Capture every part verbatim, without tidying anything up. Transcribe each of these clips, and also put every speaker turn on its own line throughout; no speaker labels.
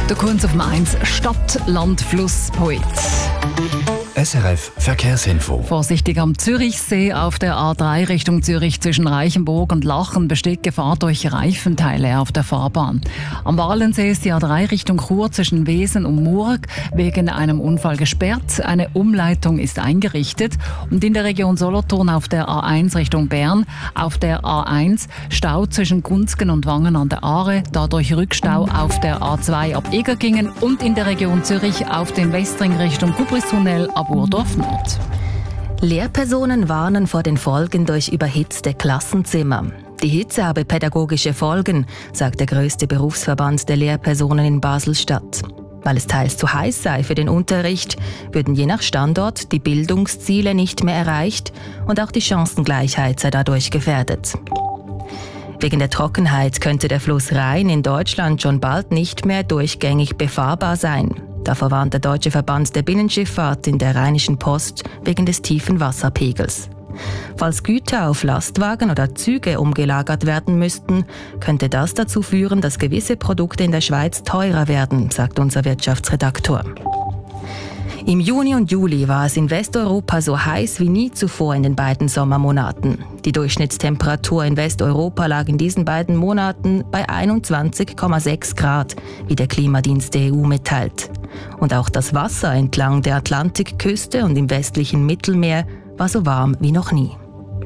Der Kunz auf Mainz, Stadt, Land, Fluss, Poet.
S R F Verkehrsinfo.
Vorsichtig am Zürichsee auf der A drei Richtung Zürich zwischen Reichenburg und Lachen besteht Gefahr durch Reifenteile auf der Fahrbahn. Am Walensee ist die A drei Richtung Chur zwischen Wesen und Murg wegen einem Unfall gesperrt. Eine Umleitung ist eingerichtet. Und in der Region Solothurn auf der A eins Richtung Bern, auf der A eins Stau zwischen Gunzgen und Wangen an der Aare, dadurch Rückstau auf der A zwei ab Egerkingen und in der Region Zürich auf dem Westring Richtung Kubristunnel ab Urdorf Nord.
Lehrpersonen warnen vor den Folgen durch überhitzte Klassenzimmer. Die Hitze habe pädagogische Folgen, sagt der grösste Berufsverband der Lehrpersonen in Basel-Stadt. Weil es teils zu heiß sei für den Unterricht, würden je nach Standort die Bildungsziele nicht mehr erreicht und auch die Chancengleichheit sei dadurch gefährdet. Wegen der Trockenheit könnte der Fluss Rhein in Deutschland schon bald nicht mehr durchgängig befahrbar sein. Davor warnt der Deutsche Verband der Binnenschifffahrt in der Rheinischen Post wegen des tiefen Wasserpegels. Falls Güter auf Lastwagen oder Züge umgelagert werden müssten, könnte das dazu führen, dass gewisse Produkte in der Schweiz teurer werden, sagt unser Wirtschaftsredaktor. Im Juni und Juli war es in Westeuropa so heiß wie nie zuvor in den beiden Sommermonaten. Die Durchschnittstemperatur in Westeuropa lag in diesen beiden Monaten bei einundzwanzig Komma sechs Grad, wie der Klimadienst der E U mitteilt. Und auch das Wasser entlang der Atlantikküste und im westlichen Mittelmeer war so warm wie noch nie.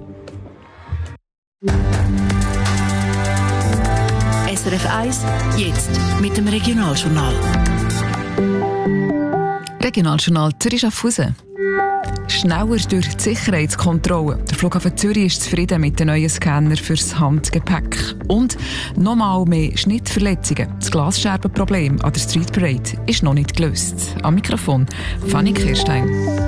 S R F eins, jetzt mit dem Regionaljournal.
Regionaljournal Zürich-Schaffhausen. Schneller durch die Sicherheitskontrolle. Der Flughafen Zürich ist zufrieden mit den neuen Scanner fürs Handgepäck. Und nochmal mehr Schnittverletzungen. Das Glasscherbenproblem an der Street Parade ist noch nicht gelöst. Am Mikrofon Fanny Kirstein.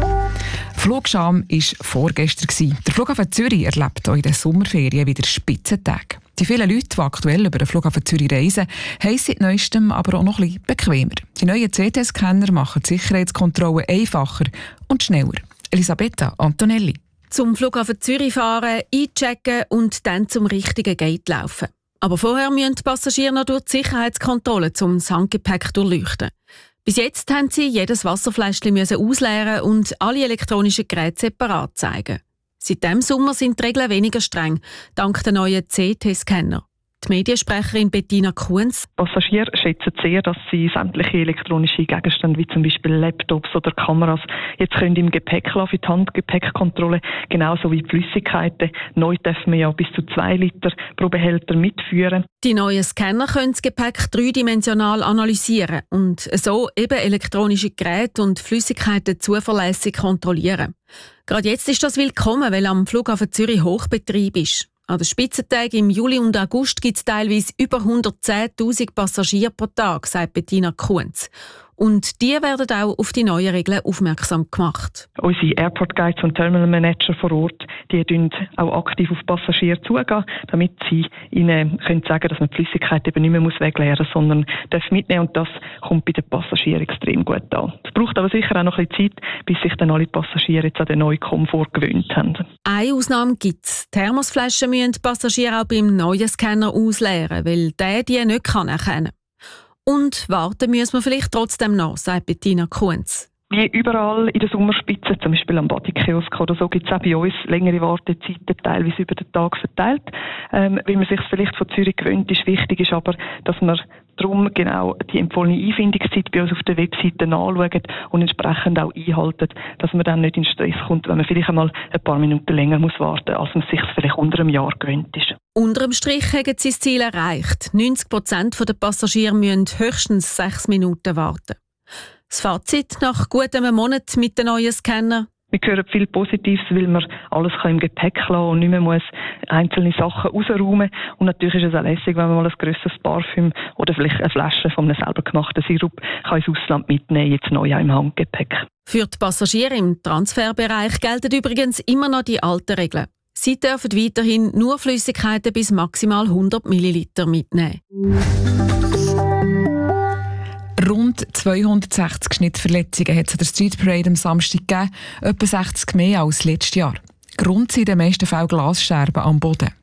Flugscham war vorgestern. Der Flughafen Zürich erlebt auch in den Sommerferien wieder Spitzentage. Die vielen Leute, die aktuell über den Flughafen Zürich reisen, haben seit neuestem aber auch noch ein bisschen bequemer. Die neuen C T-Scanner machen die Sicherheitskontrollen einfacher und schneller. Elisabetta Antonelli.
Zum Flughafen Zürich fahren, einchecken und dann zum richtigen Gate laufen. Aber vorher müssen die Passagiere noch durch die Sicherheitskontrolle, um das Handgepäck zu durchleuchten. Bis jetzt haben sie jedes Wasserfläschchen ausleeren und alle elektronischen Geräte separat zeigen. Seit diesem Sommer sind die Regeln weniger streng, dank der neuen C T-Scanner. Die Mediensprecherin Bettina Kunz.
Passagiere schätzen sehr, dass sie sämtliche elektronische Gegenstände, wie zum Beispiel Laptops oder Kameras, jetzt können im Gepäck lassen für die Handgepäckkontrolle, genauso wie die Flüssigkeiten. Neu dürfen wir ja bis zu zwei Liter pro Behälter mitführen.
Die neuen Scanner können das Gepäck dreidimensional analysieren und so eben elektronische Geräte und Flüssigkeiten zuverlässig kontrollieren. Gerade jetzt ist das willkommen, weil am Flughafen Zürich Hochbetrieb ist. An den Spitzentagen im Juli und August gibt es teilweise über hundertzehntausend Passagiere pro Tag, sagt Bettina Kunz. Und die werden auch auf die neuen Regeln aufmerksam gemacht.
Unsere Airport Guides und Terminal Manager vor Ort, die tun auch aktiv auf Passagiere zugehen, damit sie ihnen können sagen, dass man die Flüssigkeit eben nicht mehr wegleeren muss, sondern darf mitnehmen. Und das kommt bei den Passagieren extrem gut an. Es braucht aber sicher auch noch ein bisschen Zeit, bis sich dann alle Passagiere jetzt an den neuen Komfort gewöhnt haben.
Eine Ausnahme gibt es. Thermosflaschen müssen die Passagiere auch beim neuen Scanner ausleeren, weil der die nicht kann erkennen kann. Und warten müssen wir vielleicht trotzdem noch, sagt Bettina Kunz.
Wie überall in der Sommerspitze, zum Beispiel am Badikiosk oder so, gibt es auch bei uns längere Wartezeiten, teilweise über den Tag verteilt. Ähm, wie man sich vielleicht von Zürich gewöhnt ist, wichtig ist aber, dass man darum genau die empfohlene Einfindungszeit bei uns auf der Webseite nachschaut und entsprechend auch einhalten, dass man dann nicht in Stress kommt, wenn man vielleicht einmal ein paar Minuten länger muss warten muss, als man sich vielleicht unter einem Jahr gewöhnt ist.
Unter dem Strich haben sie das Ziel erreicht. neunzig Prozent der Passagiere müssen höchstens sechs Minuten warten. Das Fazit nach gut einem Monat mit den neuen Scanner?
Wir hören viel Positives, weil man alles im Gepäck lassen kann und nicht mehr muss einzelne Sachen rausräumen. Und natürlich ist es auch lässig, wenn man mal ein grösseres Parfüm oder vielleicht eine Flasche von einem selber gemachten Sirup kann ins Ausland mitnehmen, jetzt neu im Handgepäck.
Für die Passagiere im Transferbereich gelten übrigens immer noch die alten Regeln. Sie dürfen weiterhin nur Flüssigkeiten bis maximal hundert Milliliter mitnehmen.
Rund zweihundertsechzig Schnittverletzungen hat es an der Street Parade am Samstag gegeben, etwa sechzig mehr als letztes Jahr. Grund sind in den meisten Fällen Glasscherben am Boden.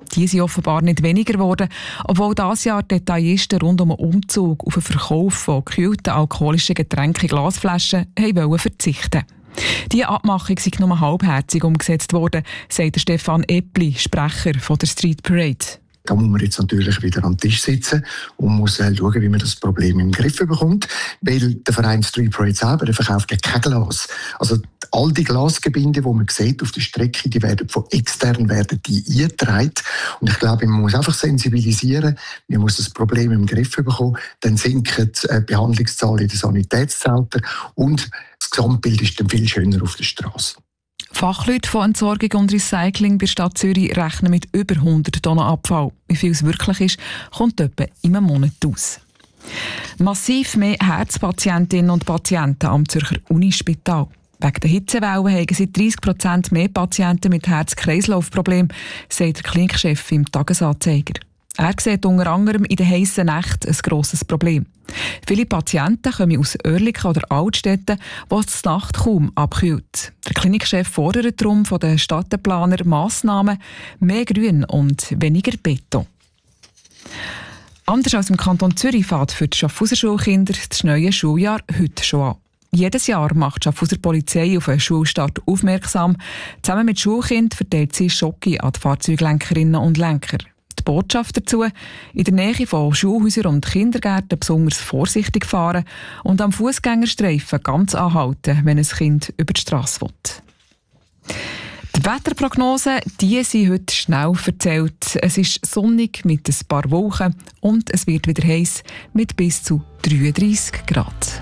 Die sind offenbar nicht weniger geworden, obwohl dieses Jahr Detailisten rund um den Umzug auf den Verkauf von gekühlten alkoholischen Getränken in Glasflaschen wollten verzichten. Diese Abmachung sei nur halbherzig umgesetzt worden, sagt Stefan Eppli, Sprecher von der Street Parade.
Da muss man jetzt natürlich wieder am Tisch sitzen und muss äh, schauen, wie man das Problem im Griff bekommt. Weil der Verein Street Parade selber, der verkauft ja kein Glas. Also all die Glasgebinde, die man sieht auf der Strecke, die werden von extern werden die eingetragen. Und ich glaube, man muss einfach sensibilisieren, man muss das Problem im Griff bekommen, dann sinken die äh, Behandlungszahlen in den Sanitätszelten und das Gesamtbild ist dann viel schöner auf der Straße.
Fachleute von Entsorgung und Recycling bei der Stadt Zürich rechnen mit über hundert Tonnen Abfall. Wie viel es wirklich ist, kommt etwa in einem Monat aus. Massiv mehr Herzpatientinnen und Patienten am Zürcher Unispital. Wegen der Hitzewellen haben sie dreißig Prozent mehr Patienten mit Herz-Kreislauf-Problemen, sagt der Klinikchef im Tagesanzeiger. Er sieht unter anderem in den heissen Nächten ein grosses Problem. Viele Patienten kommen aus Oerlikon oder Altstädten, wo es die Nacht kaum abkühlt. Der Klinikchef fordert darum von den Stadtplanern Massnahmen, mehr Grün und weniger Beton. Anders als im Kanton Zürich fährt für die Schaffhauser Schulkinder das neue Schuljahr heute schon an. Jedes Jahr macht die Schaffhauser Polizei auf einen Schulstart aufmerksam. Zusammen mit Schulkindern verteilt sie Schocke an die Fahrzeuglenkerinnen und Lenker. Die Botschaft dazu: in der Nähe von Schulhäusern und Kindergärten besonders vorsichtig fahren und am Fußgängerstreifen ganz anhalten, wenn ein Kind über die Strasse will. Die Wetterprognosen, die sind heute schnell erzählt. Es ist sonnig mit ein paar Wolken und es wird wieder heiß mit bis zu dreiunddreissig Grad.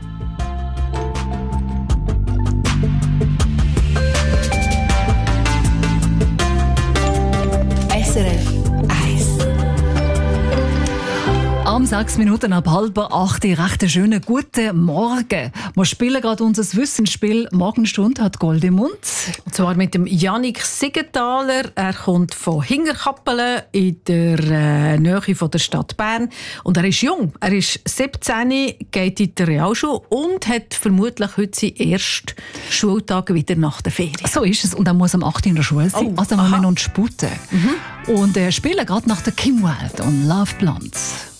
S R F
Am sechs Minuten ab halb acht, recht einen schönen guten Morgen. Wir spielen gerade unser Wissensspiel. Morgenstunde hat Gold im Mund.
Und zwar mit dem Jannik Siegenthaler. Er kommt von Hingerkappelen in der äh, Nähe von der Stadt Bern. Und er ist jung. Er ist siebzehn, geht in die Realschule und hat vermutlich heute seinen ersten Schultag wieder nach der Ferien.
So ist es. Und er muss am acht in der Schule sein.
Oh,
also
aha.
wir müssen uns sputen. Mhm. Und er äh, spielt gerade nach der Kim Wilde und Love Blondes.